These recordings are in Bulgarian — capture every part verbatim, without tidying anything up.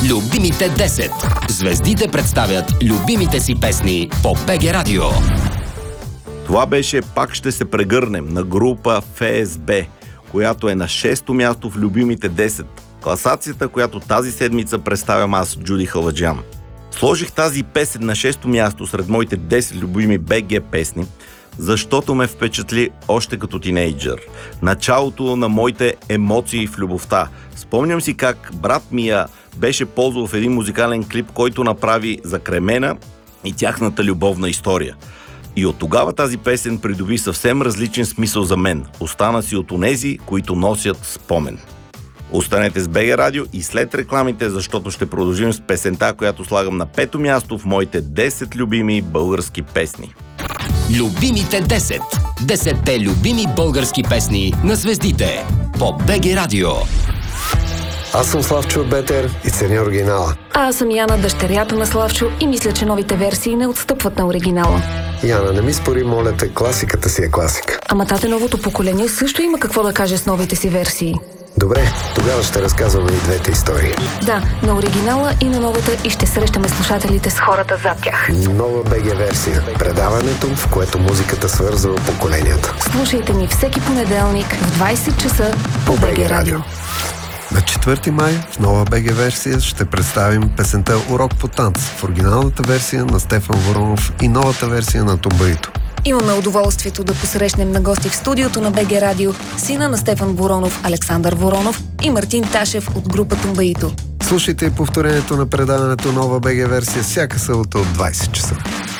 Любимите десет. Звездите представят любимите си песни по БГ Радио. Това беше "Пак ще се прегърнем" на група ФСБ, която е на шесто място в любимите десет. Класацията, която тази седмица представям аз, Джуди Халаджан. Сложих тази песен на шесто място сред моите десет любими БГ песни, защото ме впечатли още като тинейджър. Началото на моите емоции в любовта. Спомням си как брат ми я беше ползвал в един музикален клип, който направи за Кремена и тяхната любовна история. И от тогава тази песен придоби съвсем различен смисъл за мен. Остана си от онези, които носят спомен. Останете с БГ Радио и след рекламите, защото ще продължим с песента, която слагам на пето място в моите десет любими български песни. Любимите десет. десетте любими български песни на звездите по БГ Радио. Аз съм Славчо Бетер и ценя оригинала. А аз съм Яна, дъщерята на Славчо, и мисля, че новите версии не отстъпват на оригинала. Яна, не ми спори, моля те, класиката си е класика. Ама тате, новото поколение също има какво да каже с новите си версии. Добре, тогава ще разказваме и двете истории. Да, на оригинала и на новата, и ще срещаме слушателите с хората зад тях. Нова БГ версия. Предаването, в което музиката свързва поколенията. Слушайте ни всеки понеделник в двайсет часа по БГ Радио. На четвърти май в нова БГ версия ще представим песента "Урок по танц" в оригиналната версия на Стефан Воронов и новата версия на Тумбаито. Имаме удоволствието да посрещнем на гости в студиото на БГ Радио сина на Стефан Воронов, Александър Воронов, и Мартин Ташев от група Тумбаито. Слушайте и повторението на предаването "Нова БГ версия" всяка събота от двайсет часа.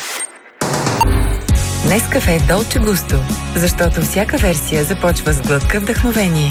Нескафе Долче Густо, защото всяка версия започва с глътка вдъхновение.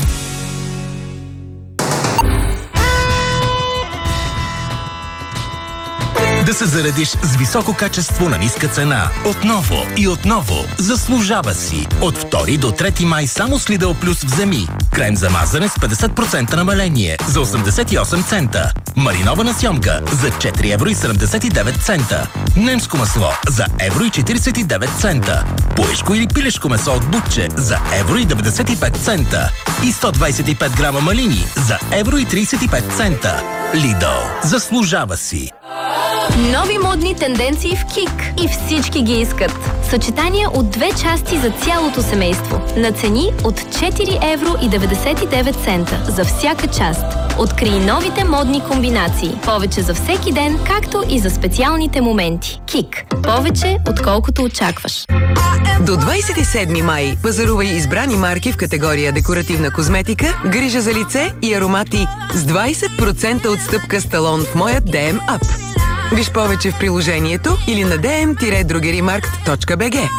Да се заредиш с високо качество на ниска цена. Отново и отново. Заслужава си. От втори до трети май само с Lidl Plus вземи. Крем за мазане с петдесет процента намаление за осемдесет и осем цента. Маринована сьомга за четири евро и седемдесет и девет цента. Немско масло за евро и четиридесет и девет цента. Пуешко или пилешко месо от бутче за евро и деветдесет и пет цента. И сто двайсет и пет грама малини за евро и трийсет и пет цента. Lidl. Заслужава си. Нови модни тенденции в КИК и всички ги искат. Съчетание от две части за цялото семейство. На цени от четири евро и деветдесет и девет цента за всяка част. Открий новите модни комбинации. Повече за всеки ден, както и за специалните моменти. КИК. Повече, отколкото очакваш. До двайсет и седми май пазарувай избрани марки в категория декоративна козметика, грижа за лице и аромати с двайсет процента отстъпка с талон в моят ди ем App. Виж повече в приложението или на ди ем дрогеримаркт точка би джи.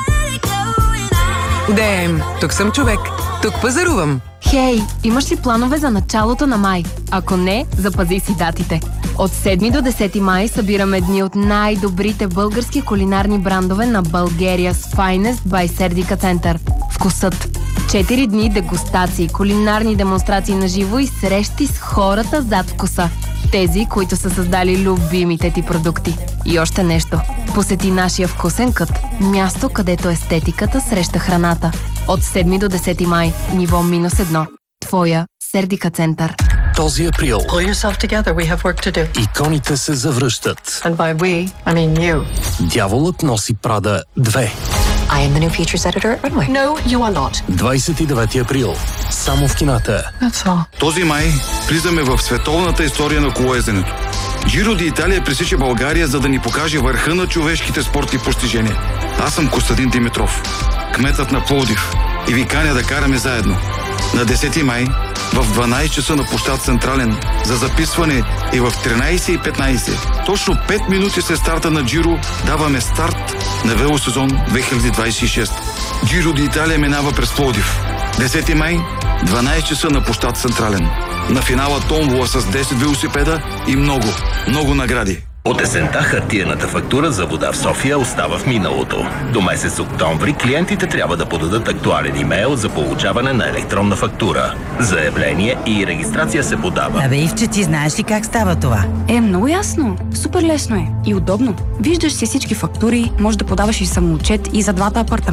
ди ем. Тук съм човек. Тук пазарувам. Хей, имаш ли планове за началото на май? Ако не, запази си датите. От седми до десети май събираме дни от най-добрите български кулинарни брандове на Bulgaria's Finest by Serdica Center. Вкусът. Четири дни дегустации, кулинарни демонстрации на живо и срещи с хората зад вкуса. Тези, които са създали любимите ти продукти. И още нещо. Посети нашия вкусен кът. Място, където естетиката среща храната. От седми до десети май. Ниво минус едно. Твоя Сердика Център. Този април Pull yourself together, we have work to do. иконите се завръщат. And by we, I mean you. Дяволът носи Прада две. I am the new features editor at Runway. No, you are not. двайсет и девети април. Само в кината. That's all. Този май влизаме в световната история на колоезденето. Джиро ди Италия пресича България, за да ни покаже върха на човешките спортни постижения. Аз съм Костадин Димитров, кметът на Пловдив, и ви каня да караме заедно. На десети май в дванайсет часа на площад Централен за записване и в тринайсет и петнайсет. Точно пет минути след старта на Джиро даваме старт на велосезон две хиляди двайсет и шеста. Джиро ди Италия минава през Пловдив. десети май, дванайсет часа на площад Централен. На финала томбола с десет велосипеда и много, много награди. От есента хартиената фактура за вода в София остава в миналото. До месец октомври клиентите трябва да подадат актуален имейл за получаване на електронна фактура. Заявление и регистрация се подава. Абе, Ивче, ти знаеш ли как става това? Е, много ясно. Супер лесно е. И удобно. Виждаш си всички фактури, можеш да подаваш и самоотчет и за двата апартамента.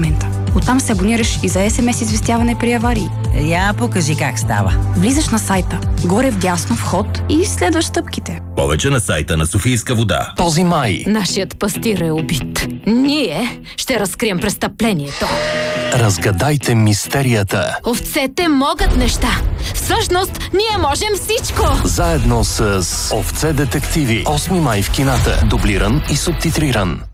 Оттам се абонираш и за ес ем ес известяване при аварии. Я покажи как става. Влизаш на сайта, горе вдясно вход и следваш стъпките. Повече на сайта на Софийска вода. Този май Нашият пастир е убит. Ние ще разкрием престъплението. разгадайте мистерията. Овцете могат неща. Всъщност, ние можем всичко. Заедно с Овце детективи. осми май в кината. Дублиран и субтитриран.